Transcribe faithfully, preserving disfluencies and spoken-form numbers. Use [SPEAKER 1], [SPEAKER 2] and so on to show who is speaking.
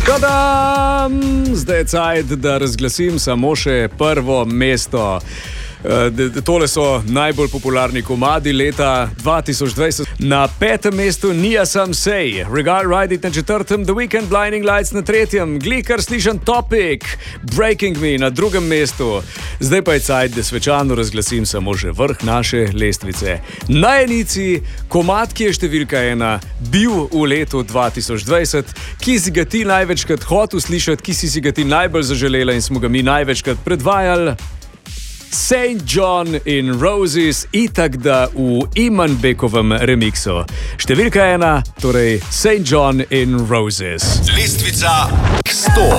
[SPEAKER 1] Tadam! Zdaj je cajt, da razglasim samo še prvo mesto. Tole so najbolj popularni komadi leta dva tisoč dvajset. Na petem mestu Nia Sam Say, Regard Ride It na četrtem, The Weeknd Blinding Lights na tretjem, Glikar slišan Topic, Breaking Me na drugem mestu. Zdaj pa je cajt, da svečano razglasim samo že vrh naše lestvice. Na enici komad, ki je številka ena, bil v letu dva tisoč dvajset, ki si ga ti največkrat hotel slišati, ki si si ga ti najbolj zaželela in smo ga mi največkrat predvajali. Saint John in Roses, itak da v Imanbekovem remiksu. Številka ena, torej Saint John in Roses.
[SPEAKER 2] Lestvica sto.